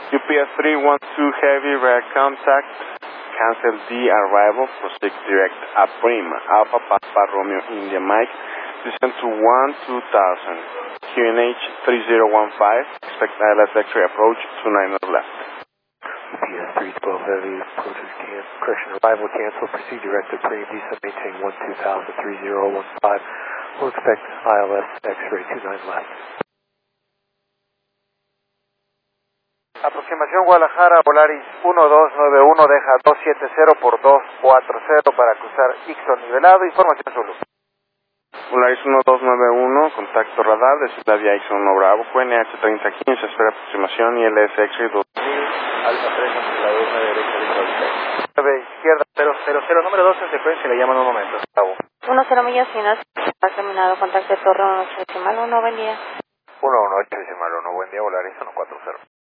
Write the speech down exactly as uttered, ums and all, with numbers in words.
U P S three one two Heavy Rear Contact. Cancel the arrival. Proceed direct Abrim. Alpha Papa Romeo India Mike. Descend to one two thousand. Q N H three zero one five. Expect I L S X-ray approach two nine left. U P S three twelve Heavy. Approaches can correction arrival cancel. Proceed direct Abrim. Descend maintain one two thousand three zero one five. We'll expect I L S X-ray two nine left. Aproximación Guadalajara, Volaris uno dos nueve uno, deja dos siete cero por dos cuatro cero para cruzar Ixon nivelado, información Zulu. Volaris uno dos nueve uno, contacto radar de Ciudad de Ixon uno Bravo, Q N H treinta quince, espera aproximación I L S X-ray dos mil, Alfa tres, acelerador una derecha, de nueve izquierda, cero cero cero, número dos en secuencia, le llaman un momento, Bravo. uno cero millas final, ha terminado, contacto de Torre uno ocho decimal uno, buen día. uno uno ocho decimal uno, buen día, Volaris uno cuatro cero.